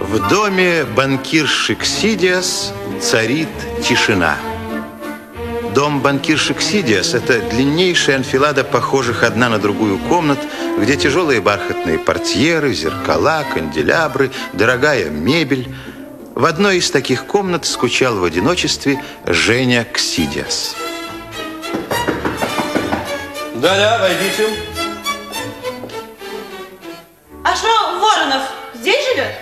В доме банкирши Ксидиас царит тишина. Дом банкирши Ксидиас – это длиннейшая анфилада похожих одна на другую комнат, где тяжелые бархатные портьеры, зеркала, канделябры, дорогая мебель. В одной из таких комнат скучал в одиночестве Женя Ксидиас. Да-да, войдите. А что, Воронов здесь живет?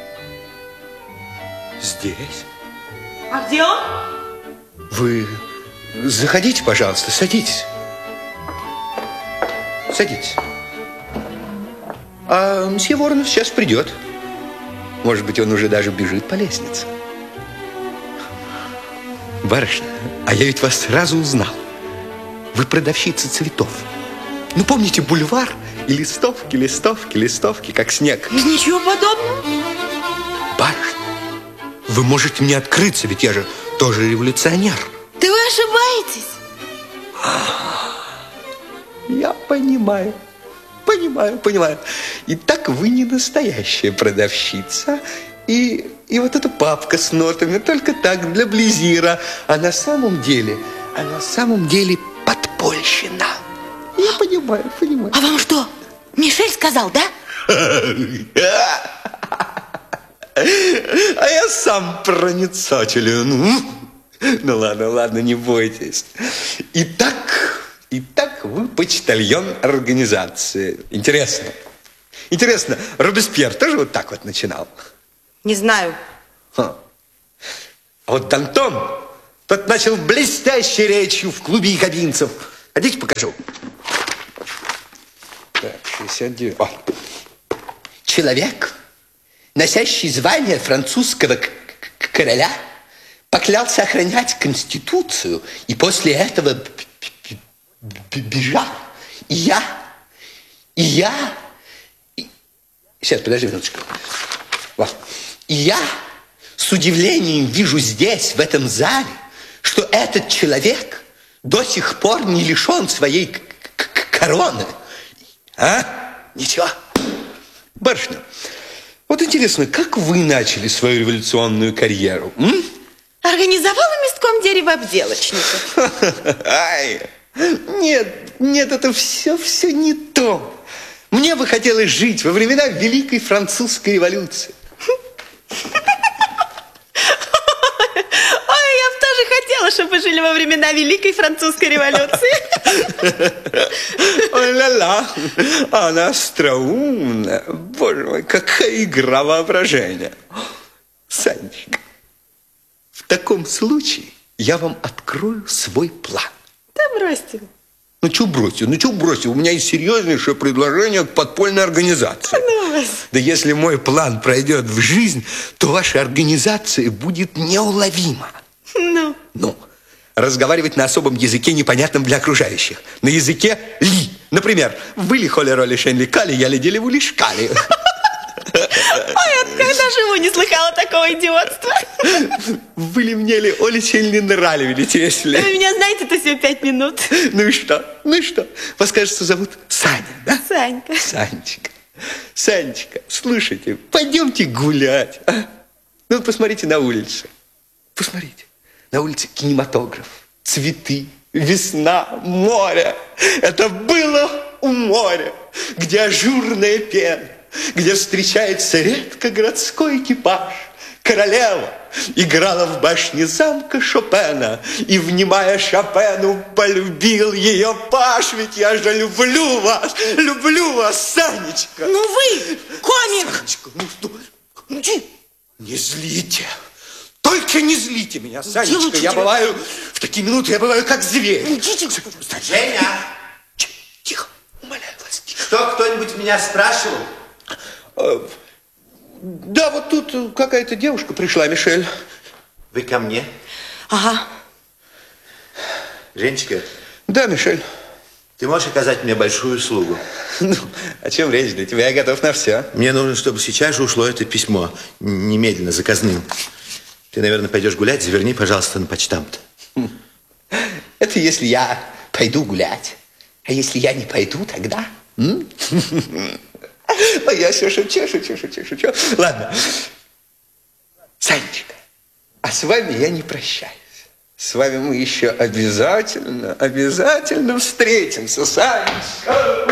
Здесь? А где он? Вы заходите, пожалуйста, садитесь. Садитесь. А мсье Воронов сейчас придет. Может быть, он уже даже бежит по лестнице. Барышня, а я ведь вас сразу узнал. Вы продавщица цветов. Ну, помните бульвар и листовки, листовки, листовки, как снег? Ничего подобного. Барышня, вы можете мне открыться, ведь я же тоже революционер. Да вы ошибаетесь. Я понимаю. Понимаю. Итак, вы не настоящая продавщица. И вот эта папка с нотами только так, для близира. А на самом деле подпольщина. Я понимаю. А вам что, Мишель сказал, да? А я сам проницателен. Ну ладно, не бойтесь. Итак, вы почтальон организации. Интересно, Робеспьер тоже вот так вот начинал? Не знаю. А вот Д'Антон, тот начал блестящей речью в клубе якобинцев. Хотите, покажу? Так, 69. О. Человек, носящий звание французского короля, поклялся охранять Конституцию и после этого бежал. Сейчас, подожди минуточку. Вот. И я с удивлением вижу здесь, в этом зале, что этот человек до сих пор не лишен своей короны. А? Ничего. Барышня, вот интересно, как вы начали свою революционную карьеру? Организовала местком деревообделочников. Ай, нет, это все не то. Мне бы хотелось жить во времена Великой Французской революции. Ой, я бы тоже хотела, чтобы вы жили во времена Великой Французской революции. Ой-ля-ля, она остроумная. Боже мой, какая игра воображения. Санечка, в таком случае я вам открою свой план. Да бросьте. Ну, что бросить? У меня есть серьезнейшее предложение к подпольной организации. Да если мой план пройдет в жизнь, то ваша организация будет неуловима. Ну, разговаривать на особом языке, непонятном для окружающих. На языке ли. Например, вы ли холероли шен ликали, я ли делеву лишкали. Ой, когда живу, не слыхала такого идиотства. Вы ли мне ли олечель не нравились, если... Вы меня знаете, это всего 5 минут. Ну и что? Вас, кажется, зовут Саня, да? Санька. Санечка, слушайте, пойдемте гулять. А? Ну, посмотрите на улицу. Посмотрите. На улице кинематограф, цветы, весна, море. Это было у моря, где ажурная пена, где встречается редко городской экипаж. Королева играла в башне замка Шопена, и, внимая Шопену, полюбил ее паж. Ведь я же люблю вас, Санечка. Ну вы, комик. Санечка, не злите. Только не злите меня, Санечка. Я бываю, в такие минуты я бываю как зверь. Женя! Тихо, умоляю вас. Тихо. Что, кто-нибудь меня спрашивал? Да, вот тут какая-то девушка пришла, Мишель. Вы ко мне? Ага. Женечка. Да, Мишель. Ты можешь оказать мне большую услугу? Ну, о чем речь? Для тебя я готов на все. Мне нужно, чтобы сейчас же ушло это письмо. Немедленно, заказным. Ты, наверное, пойдешь гулять, заверни, пожалуйста, на почтамт. Это если я пойду гулять. А если я не пойду, тогда? А я все шучу. Ладно. Санечка, а с вами я не прощаюсь. С вами мы еще обязательно встретимся, Санечка.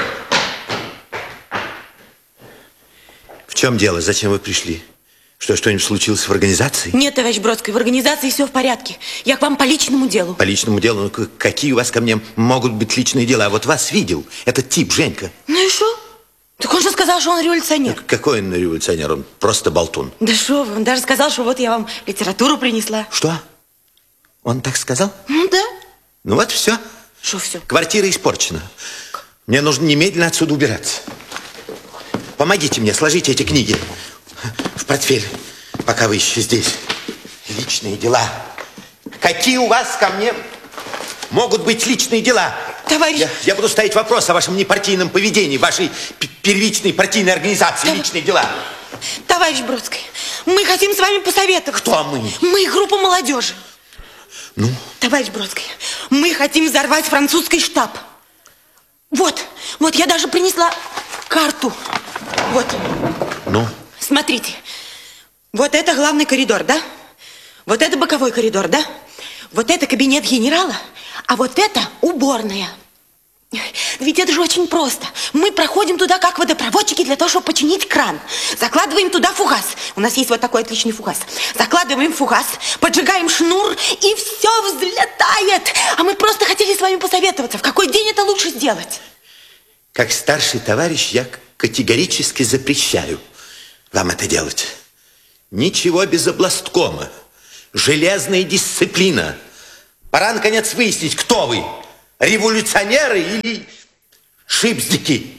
В чем дело? Зачем вы пришли? Что-нибудь случилось в организации? Нет, товарищ Бродский, в организации все в порядке. Я к вам по личному делу. По личному делу? Ну, какие у вас ко мне могут быть личные дела? Вот вас видел этот тип, Женька. Ну и что? Так он же сказал, что он революционер. Какой он революционер? Он просто болтун. Да что вы, он даже сказал, что вот я вам литературу принесла. Что? Он так сказал? Ну да. Ну вот все. Что все? Квартира испорчена. Мне нужно немедленно отсюда убираться. Помогите мне, сложите эти книги в портфель, пока вы еще здесь. Личные дела. Какие у вас ко мне могут быть личные дела? Товарищ... Я буду ставить вопрос о вашем непартийном поведении, вашей первичной партийной организации, личные дела. Товарищ Бродский, мы хотим с вами посоветоваться. Кто мы? Мы группа молодежи. Ну? Товарищ Бродский, мы хотим взорвать французский штаб. Вот я даже принесла карту. Вот. Ну? Смотрите. Вот это главный коридор, да? Вот это боковой коридор, да? Вот это кабинет генерала, а вот это уборная. Ведь это же очень просто. Мы проходим туда как водопроводчики для того, чтобы починить кран. Закладываем туда фугас. У нас есть вот такой отличный фугас. Закладываем фугас, поджигаем шнур, и все взлетает. А мы просто хотели с вами посоветоваться, в какой день это лучше сделать. Как старший товарищ я категорически запрещаю вам это делать. Ничего без областкома. Железная дисциплина. Пора, наконец, выяснить, кто вы. Революционеры или шипздики?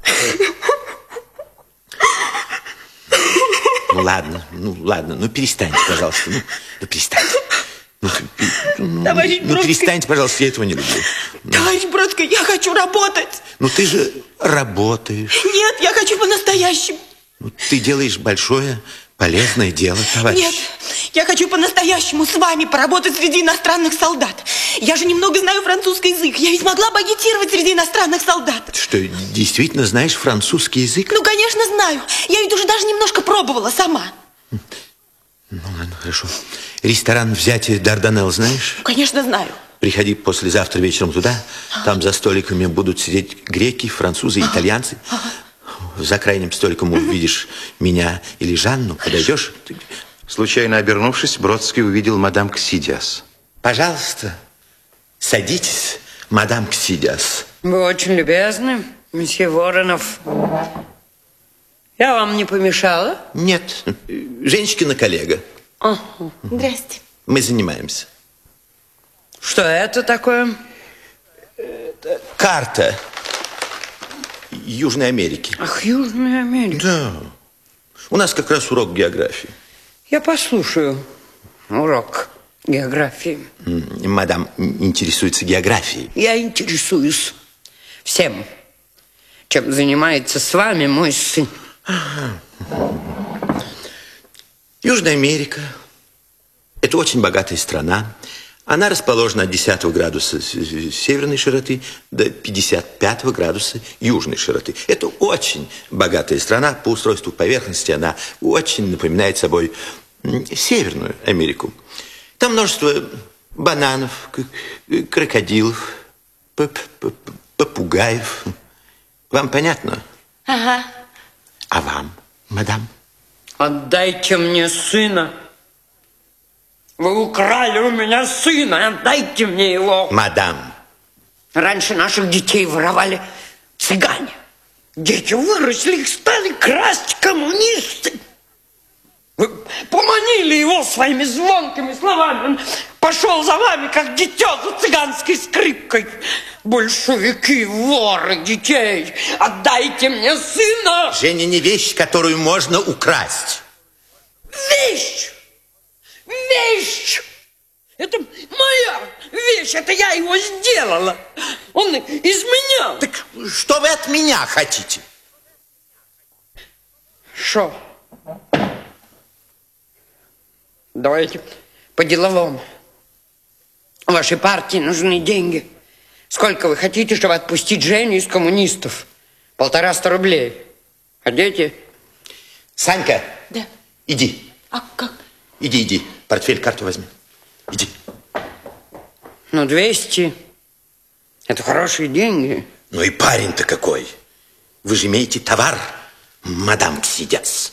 Ну ладно, перестаньте, пожалуйста. Ну перестаньте. Товарищ Бродский. Перестаньте, пожалуйста, я этого не люблю. Товарищ Бродский, я хочу работать. Ну ты же работаешь. Нет, я хочу по-настоящему. Ну, ты делаешь большое, полезное дело, товарищ. Нет, я хочу по-настоящему с вами поработать среди иностранных солдат. Я же немного знаю французский язык. Я ведь могла бы агитировать среди иностранных солдат. Ты что, действительно знаешь французский язык? Ну, конечно, знаю. Я ведь уже даже немножко пробовала сама. Ну, ладно, хорошо. Ресторан «Взятие Дарданелл» знаешь? Конечно, знаю. Приходи послезавтра вечером туда. Там за столиками будут сидеть греки, французы, итальянцы. За крайним столиком увидишь меня или Жанну. Подойдешь? Случайно обернувшись, Бродский увидел мадам Ксидиас. Пожалуйста, садитесь, мадам Ксидиас. Вы очень любезны, месье Воронов. Я вам не помешала? Нет, Женечкина коллега. Здрасте. Мы занимаемся. Что это такое? Карта Южной Америки. Ах, Южная Америка. Да. У нас как раз урок географии. Я послушаю урок географии. Мадам интересуется географией. Я интересуюсь всем, чем занимается с вами мой сын. Южная Америка – это очень богатая страна. Она расположена от 10 градуса северной широты до 55 градуса южной широты. Это очень богатая страна. По устройству поверхности она очень напоминает собой Северную Америку. Там множество бананов, крокодилов, попугаев. Вам понятно? Ага. А вам, мадам? Отдайте мне сына. Вы украли у меня сына. Отдайте мне его. Мадам. Раньше наших детей воровали цыгане. Дети выросли, их стали красть коммунисты. Вы поманили его своими звонкими словами. Он пошел за вами, как дитё за цыганской скрипкой. Большевики, воры детей. Отдайте мне сына. Женя, не вещь, которую можно украсть. Вещь! Вещь! Это моя вещь, это я его сделала. Он из меня. Так что вы от меня хотите? Шо? Давайте по-деловому. Вашей партии нужны деньги. Сколько вы хотите, чтобы отпустить Женю из коммунистов? 150 рублей. Хотите? Санька, Да. иди. А как? Иди, портфель, карту возьми. Иди. Ну, 200. Это хорошие деньги. Ну и парень-то какой. Вы же имеете товар, мадам Ксидиас.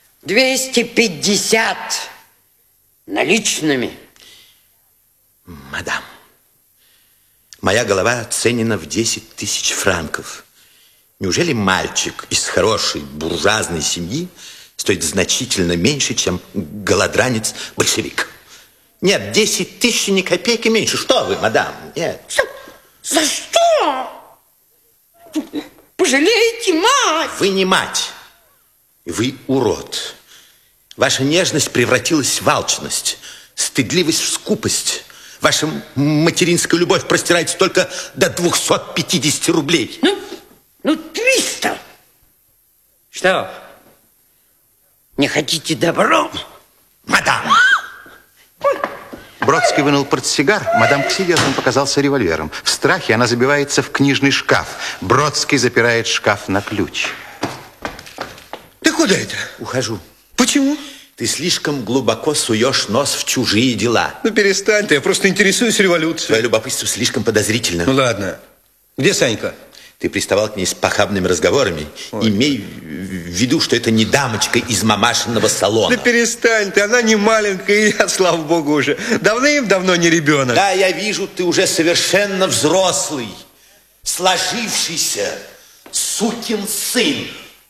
250 наличными. Мадам, моя голова оценена в 10 тысяч франков. Неужели мальчик из хорошей буржуазной семьи стоит значительно меньше, чем голодранец-большевик? Нет, 10 тысяч ни копейки меньше. Что вы, мадам? Нет. За что? Пожалейте мать. Вы не мать. Вы урод. Ваша нежность превратилась в алчность, стыдливость в скупость. Ваша материнская любовь простирается только до 250 рублей. Ну, 300. Что? Не хотите добром? Мадам! Бродский вынул портсигар, мадам Ксидиас он показался револьвером. В страхе она забивается в книжный шкаф. Бродский запирает шкаф на ключ. Ты куда это? Ухожу. Почему? Ты слишком глубоко суешь нос в чужие дела. Ну перестань ты, я просто интересуюсь революцией. Твое любопытство слишком подозрительно. Ну ладно. Где Санька? Ты приставал к ней с похабными разговорами. Ой. Имей в виду, что это не дамочка из мамашиного салона. Да перестань ты, она не маленькая, и я, слава богу, уже давным-давно не ребенок. Да, я вижу, ты уже совершенно взрослый, сложившийся сукин сын.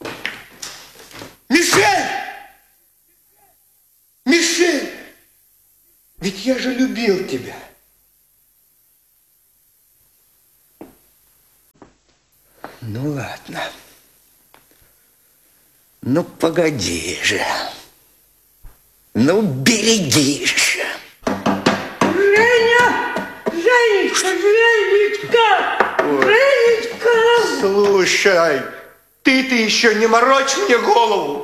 Мишель! Мишель! Ведь я же любил тебя. Ну ладно. Ну погоди же. Ну берегись же. Женя! Женечка! Женечка! Женечка! Слушай, ты еще не морочь мне голову.